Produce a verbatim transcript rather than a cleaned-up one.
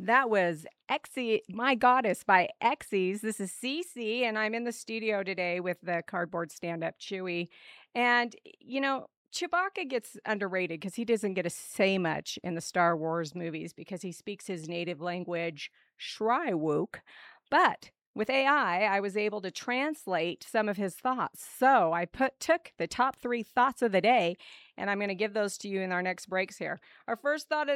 That was Exie My Goddess by Exies. This is Cece, and I'm in the studio today with the cardboard stand-up Chewy. And, y you know, Chewbacca gets underrated 'cause he doesn't get to say much in the Star Wars movies because he speaks his native language, Shriwook. But with A I, I was able to translate some of his thoughts. So I put took the top three thoughts of the day, and I'm gonna give those to you in our next breaks here. Our first thought of